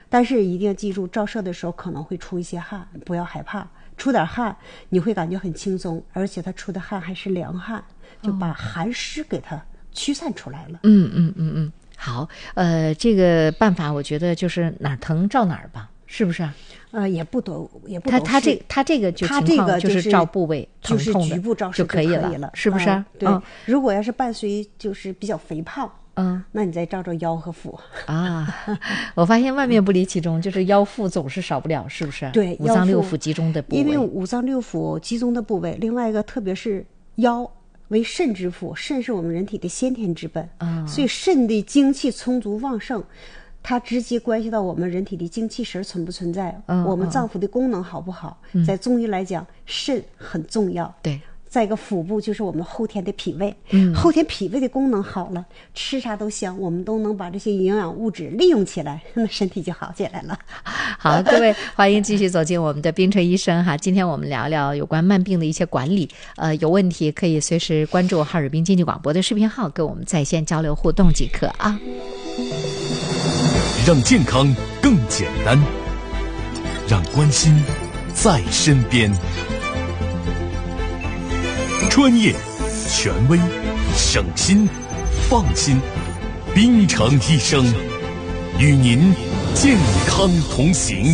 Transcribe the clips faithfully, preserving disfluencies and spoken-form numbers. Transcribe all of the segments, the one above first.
但是一定要记住，照射的时候可能会出一些汗，不要害怕。出点汗你会感觉很轻松，而且他出的汗还是凉汗，就把寒湿给它驱散出来了。 嗯嗯嗯嗯，好，呃，这个办法我觉得就是哪儿疼照哪儿吧，是不是啊？ 呃，也不都也不他都是他这他这个就他情况这个就是照部位疼就是痛的局部照射就可以了， 了，是不是啊？ 嗯、对、 嗯， 如果要是伴随就是比较肥胖， 嗯， 那你再照照腰和腹啊。我发现万变不离其中，就是腰腹总是少不了，是不是？ 对， 五脏六腑集中的部位， 因为五脏六腑集中的部位，另外一个特别是腰为肾之府，肾是我们人体的先天之本， 啊， 所以肾的精气充足旺盛，它直接关系到我们人体的精气神存不存在， 嗯、 我们脏腑的功能好不好。嗯、在中医来讲，肾很重要。 对。 再一个腹部就是我们后天的脾胃， 嗯， 后天脾胃的功能好了，吃啥都香，我们都能把这些营养物质利用起来，那身体就好起来了。 好，各位欢迎继续走进我们的冰澈医生哈。今天我们聊聊有关慢病的一些管理，呃，有问题可以随时关注哈尔滨经济广播的视频号，跟我们在线交流互动即可啊。 让健康更简单，让关心在身边。专业、权威、省心、放心，冰城医生与您健康同行。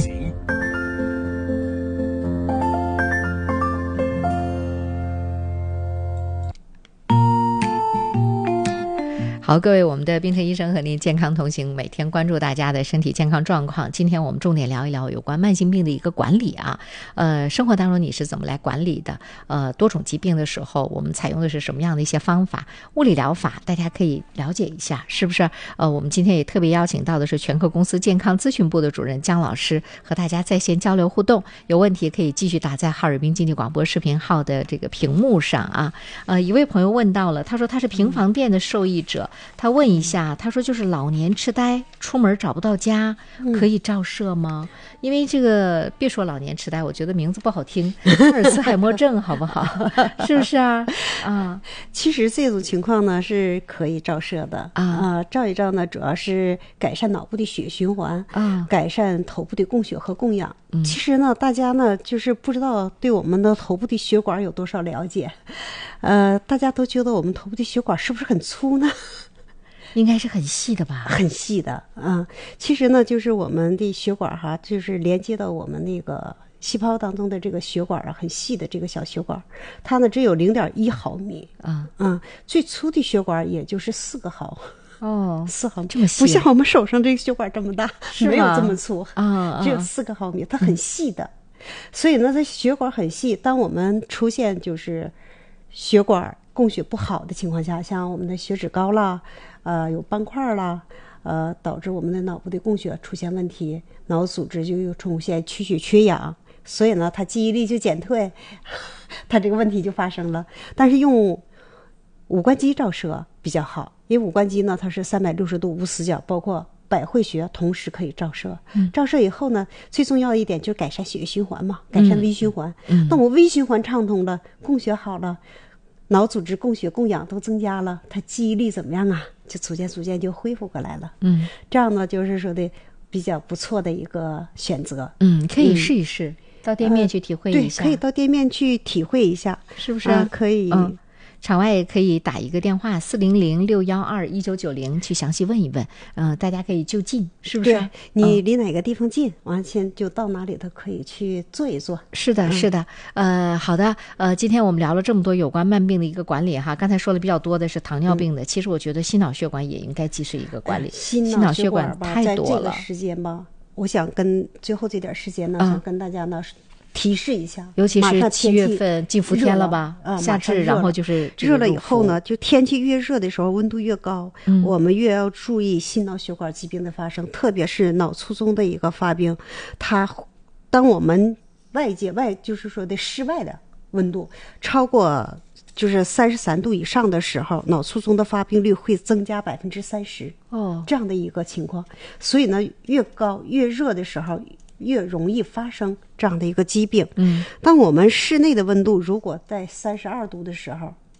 好，各位，我们的冰城医生和您健康同行，每天关注大家的身体健康状况。今天我们重点聊一聊有关慢性病的一个管理啊。呃，生活当中你是怎么来管理的？呃，多种疾病的时候，我们采用的是什么样的一些方法？物理疗法，大家可以了解一下，是不是？呃，我们今天也特别邀请到的是全客公司健康咨询部的主任姜老师，和大家在线交流互动。有问题可以继续打在哈尔滨经济广播视频号的这个屏幕上啊。呃，一位朋友问到了，他说他是平房店的受益者。他问一下，他说就是老年痴呆，出门找不到家，可以照射吗？嗯、因为这个别说老年痴呆，我觉得名字不好听，阿尔茨海默症好不好？是不是啊？啊， 其实这种情况呢是可以照射的啊、呃，照一照呢，主要是改善脑部的血液循环啊，改善头部的供血和供氧。嗯、其实呢，大家呢就是不知道对我们的头部的血管有多少了解，呃，大家都觉得我们头部的血管是不是很粗呢？ 应该是很细的吧， 很细的啊、嗯。其实呢，就是我们的血管哈，就是连接到我们那个细胞当中的这个血管啊，很细的这个小血管，它呢只有零点一毫米啊，嗯，最粗的血管也就是四个毫。 哦， 四毫米， 这么细， 不像我们手上这个血管这么大， 是没有这么粗啊， 只有四个毫米，它很细的。嗯、所以呢，它血管很细。当我们出现就是血管供血不好的情况下，像我们的血脂高啦。呃，有斑块啦，呃，导致我们的脑部的供血出现问题，脑组织就又出现缺血缺氧，所以呢，它记忆力就减退，它这个问题就发生了。但是用五官肌照射比较好，因为五官肌呢，它是三百六十度无死角，包括百会穴同时可以照射。嗯、照射以后呢，最重要的一点就是改善血液循环嘛，改善微循环。嗯、那我微循环畅通了，供血好了。脑组织供血供氧都增加了，他记忆力怎么样啊？就逐渐逐渐就恢复过来了。嗯，这样呢，就是说的比较不错的一个选择。 嗯，可以试一试，嗯、到店面去体会一下。 呃、对，可以到店面去体会一下， 是不是？ 呃、可以。 嗯场外也可以打一个电话四零零六幺二一九九零去详细问一问，嗯、呃，大家可以就近，是不是？ 对，你离哪个地方近，完、嗯、先就到哪里都可以去做一做。 是的，是的，嗯、呃，好的，呃，今天我们聊了这么多有关慢病的一个管理哈，刚才说的比较多的是糖尿病的，嗯、其实我觉得心脑血管也应该既是一个管理， 心脑血管太多了。 在这个时间吧，我想跟最后这点时间呢，嗯、想跟大家呢。提示一下， 尤其是七月份进伏天了吧， 啊、 夏至，然后就是热了以后呢，就天气越热的时候，温度越高，嗯、我们越要注意心脑血管疾病的发生，特别是脑卒中的一个发病。它当我们外界外就是说的室外的温度超过就是三十三度以上的时候，脑卒中的发病率会增加百分之三十。哦，这样的一个情况。所以呢，越高越热的时候。越容易发生这样的一个疾病。嗯，当我们室内的温度如果在三十二度的时候，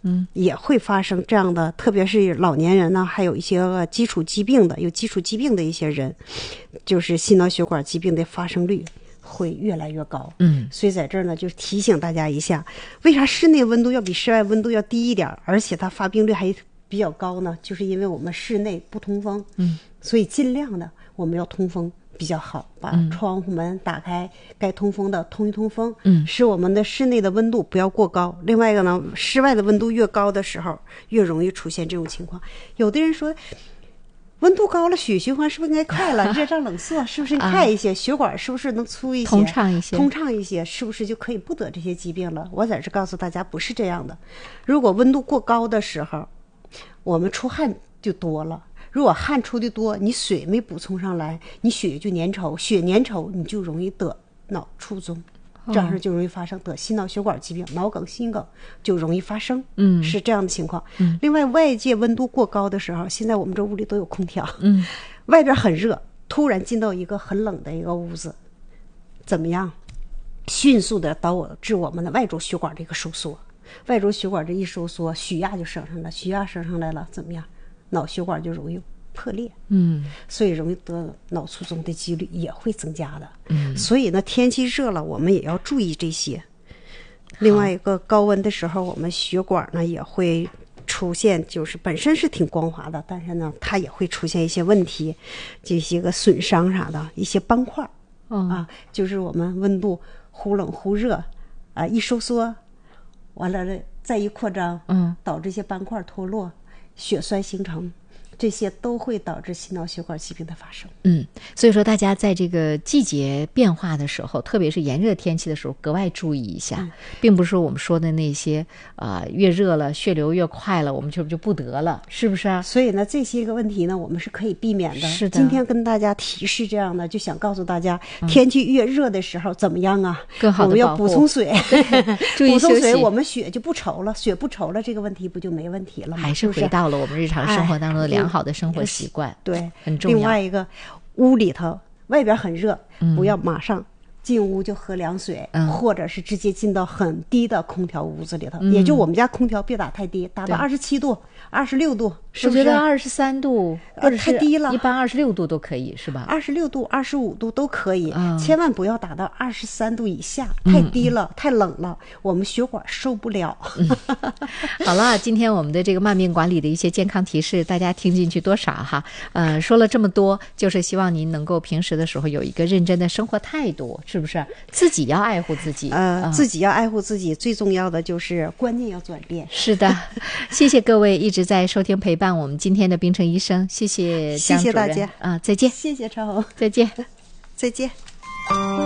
嗯， 也会发生这样的，特别是老年人呢，还有一些基础疾病的，有基础疾病的一些人，就是心脑血管疾病的发生率会越来越高。 嗯， 所以在这儿呢，就提醒大家一下，为啥室内温度要比室外温度要低一点，而且它发病率还比较高呢？就是因为我们室内不通风， 嗯， 所以尽量的我们要通风比较好，把窗户门打开，该通风的通一通风， 嗯， 使我们的室内的温度不要过高。另外一个呢，室外的温度越高的时候，越容易出现这种情况。有的人说，温度高了，血循环是不是应该快了？热胀冷缩是不是快一些？血管是不是能粗一些？ 通畅一些？ 通畅一些，是不是就可以不得这些疾病了？我在这告诉大家，不是这样的。如果温度过高的时候，我们出汗就多了。如果汗出的多，你水没补充上来，你血就粘稠，血粘稠你就容易得脑卒中，这样就容易发生得心脑血管疾病、脑梗、心梗就容易发生。 嗯， 是这样的情况。 嗯， 另外外界温度过高的时候，现在我们这屋里都有空调， 嗯， 外边很热，突然进到一个很冷的一个屋子，怎么样？迅速的导致我们的外周血管的一个收缩，外周血管这一收缩，血压就升上来，血压升上来了，怎么样？脑血管就容易破裂， 嗯， 所以容易得脑卒中的几率也会增加的。 嗯， 所以呢，天气热了，我们也要注意这些。另外一个，高温的时候，我们血管呢也会出现，就是本身是挺光滑的，但是呢，它也会出现一些问题，这些个损伤啥的，一些斑块、 哦、 啊，就是我们温度忽冷忽热啊，一收缩，完了再一扩张， 嗯， 导致一些斑块脱落。血栓形成，这些都会导致心脑血管疾病的发生。 嗯，所以说大家在这个季节变化的时候，特别是炎热天气的时候，格外注意一下，嗯、并不是说我们说的那些啊、呃，越热了血流越快了，我们就就不得了，是不是啊？ 所以呢，这些个问题呢，我们是可以避免的。 是的。 今天跟大家提示这样的，就想告诉大家，嗯、天气越热的时候怎么样啊？ 更好的我们要补充水， 注意休息， 补充水，我们血就不稠了，血不稠了，这个问题不就没问题了吗？ 还是回到了我们日常生活当中的良好的生活习惯， 哎、对， 很重要。 另外一个，屋里头外边很热，嗯、不要马上进屋就喝凉水， 嗯、 或者是直接进到很低的空调屋子里头， 嗯、 也就我们家空调别打太低，打到二十七度、二十六度，是不是？ 我觉得二十三度呃太低了， 一般二十六度都可以，是吧？ 二十六度、二十五度都可以， 嗯、 千万不要打到二十三度以下，太低了、嗯、太冷了，我们血管受不了。 嗯、好了，今天我们的这个慢病管理的一些健康提示，大家听进去多少哈？呃，说了这么多，就是希望您能够平时的时候有一个认真的生活态度，是不是？自己要爱护自己， 呃， 嗯、 自己要爱护自己，最重要的就是观念要转变。 是的，谢谢各位一直在收听陪伴我们今天的冰城医生，谢谢江主任， 谢谢大家啊，再见， 谢谢超红， 再见， 再见。